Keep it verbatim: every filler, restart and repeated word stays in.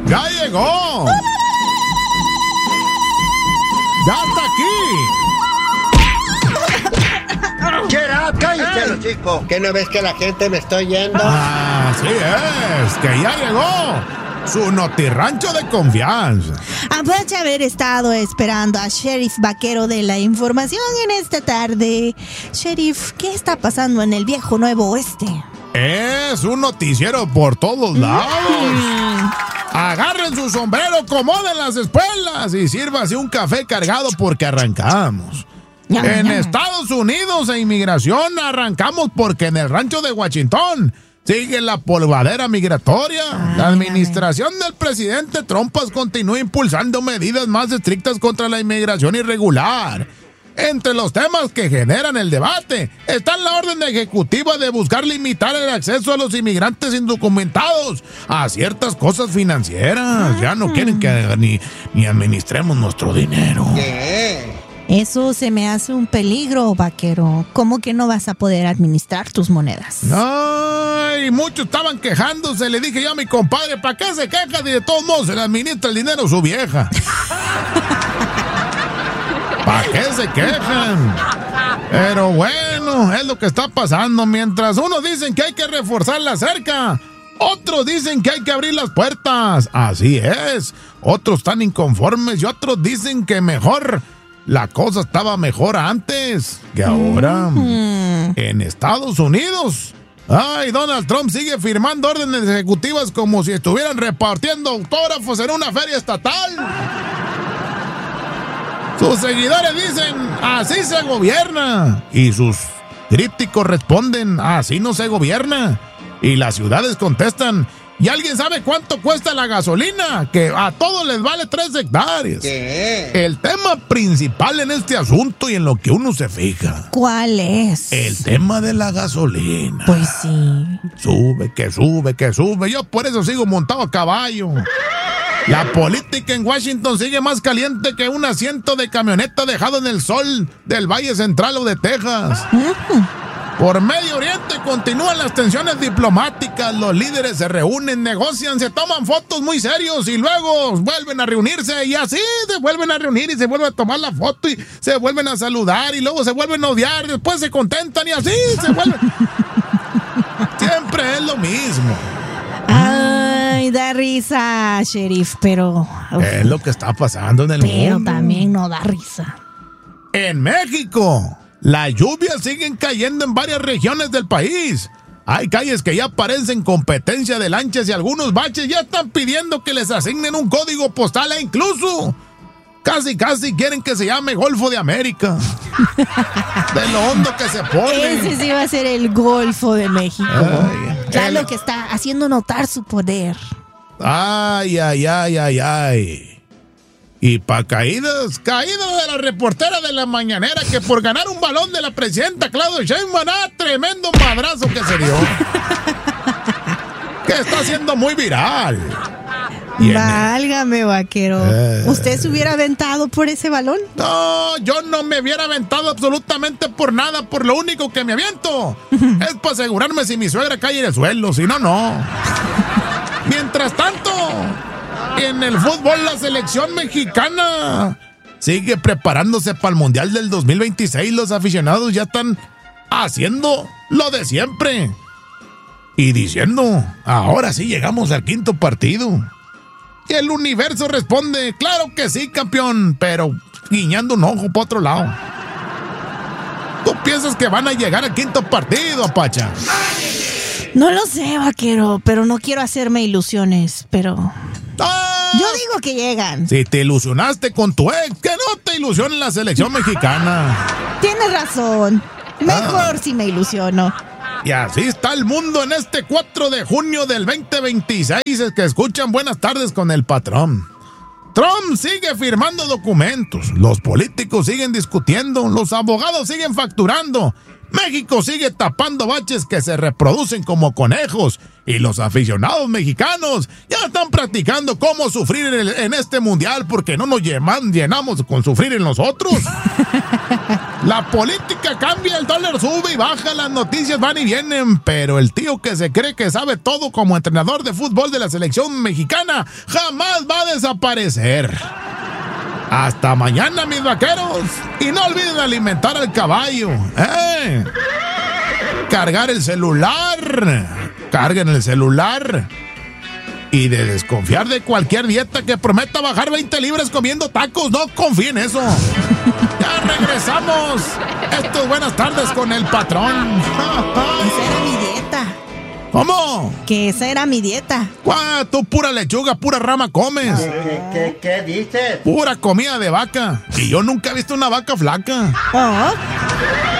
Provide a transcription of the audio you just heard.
¡Ya llegó! ¡Ya está aquí! Get up, cállate, chico. ¿Qué no ves que la gente me está oyendo? Así es, que ya llegó su notirrancho de confianza. Aparte de haber estado esperando a Sheriff Vaquero de la información en esta tarde. Sheriff, ¿qué está pasando en el viejo Nuevo Oeste? Es un noticiero por todos lados. Mm. Agarren su sombrero, acomoden las espuelas y sírvase un café cargado porque arrancamos. Ya, en ya. Estados Unidos e inmigración arrancamos porque en el rancho de Washington sigue la polvadera migratoria. Ay, la administración del presidente Trump continúa impulsando medidas más estrictas contra la inmigración irregular. Entre los temas que generan el debate está la orden ejecutiva de buscar limitar el acceso a los inmigrantes indocumentados a ciertas cosas financieras. Ya no quieren que ni, ni administremos nuestro dinero. ¿Qué? Eso se me hace un peligro, Vaquero. ¿Cómo que no vas a poder administrar tus monedas? Ay, muchos estaban quejándose. Le dije yo a mi compadre, ¿para qué se queja? Y de todos modos se le administra el dinero a su vieja. ¿Para qué se quejan? Pero bueno, es lo que está pasando. Mientras unos dicen que hay que reforzar la cerca, otros dicen que hay que abrir las puertas. Así es. Otros están inconformes y otros dicen que mejor la cosa estaba mejor antes que ahora. Mm. En Estados Unidos, ay, Donald Trump sigue firmando órdenes ejecutivas como si estuvieran repartiendo autógrafos en una feria estatal. Sus seguidores dicen, así se gobierna. Y sus críticos responden, así no se gobierna. Y las ciudades contestan, ¿y alguien sabe cuánto cuesta la gasolina? Que a todos les vale tres hectáreas. ¿Qué? El tema principal en este asunto y en lo que uno se fija. ¿Cuál es? El tema de la gasolina. Pues sí. Sube, que sube, que sube. Yo por eso sigo montado a caballo. La política en Washington sigue más caliente que un asiento de camioneta dejado en el sol del Valle Central o de Texas. Por Medio Oriente continúan las tensiones diplomáticas, los líderes se reúnen, negocian, se toman fotos muy serios y luego vuelven a reunirse y así se vuelven a reunir y se vuelven a tomar la foto y se vuelven a saludar y luego se vuelven a odiar, después se contentan y así se vuelven. Siempre es lo mismo. Ay, da risa, Sheriff, pero... Uf, es lo que está pasando en el pero mundo. Pero también no da risa. En México, las lluvias siguen cayendo en varias regiones del país. Hay calles que ya parecen competencia de lanchas y algunos baches ya están pidiendo que les asignen un código postal e incluso casi casi quieren que se llame Golfo de América. De lo hondo que se pone. Ese sí va a ser el Golfo de México. Ay, ya el... lo que está haciendo notar su poder. Ay, ay, ay, ay, ay. Y pa' caídas, caídas de la reportera de la mañanera que por ganar un balón de la presidenta Claudia Sheinbaum, ah, tremendo madrazo que se dio. Que está siendo muy viral. Válgame, Vaquero. Eh. ¿Usted se hubiera aventado por ese balón? No, yo no me hubiera aventado absolutamente por nada. Por lo único que me aviento es para asegurarme si mi suegra cae en el suelo. Si no, no. Mientras tanto, en el fútbol la selección mexicana sigue preparándose para el Mundial del dos mil veintiséis. Los aficionados ya están haciendo lo de siempre y diciendo, ahora sí llegamos al quinto partido. Y el universo responde, claro que sí, campeón, pero guiñando un ojo para otro lado. ¿Tú piensas que van a llegar al quinto partido, Apacha? No lo sé, Vaquero, pero no quiero hacerme ilusiones, pero... ¡Ah! Yo digo que llegan. Si te ilusionaste con tu ex, que no te ilusione la selección mexicana. Tienes razón. Mejor ah. si me ilusiono. Y así está el mundo en este cuatro de junio del veinte veintiséis, es que escuchan Buenas Tardes con el Patrón. Trump sigue firmando documentos, los políticos siguen discutiendo, los abogados siguen facturando, México sigue tapando baches que se reproducen como conejos y los aficionados mexicanos ya están practicando cómo sufrir en, el, en este mundial porque no nos llenan, llenamos con sufrir en nosotros. La política cambia, el dólar sube y baja, las noticias van y vienen, pero el tío que se cree que sabe todo como entrenador de fútbol de la selección mexicana jamás va a desaparecer. Hasta mañana, mis vaqueros. Y no olviden alimentar al caballo. ¿eh? Cargar el celular. Carguen el celular. Y de desconfiar de cualquier dieta que prometa bajar veinte libras comiendo tacos. No confíen en eso. Ya regresamos. Esto es Buenas Tardes con el Patrón. Esa era mi dieta. ¿Cómo? Que esa era mi dieta. ¡Guau! Tú pura lechuga, pura rama comes. ¿Qué, qué, qué dices? Pura comida de vaca. Y yo nunca he visto una vaca flaca. Oh.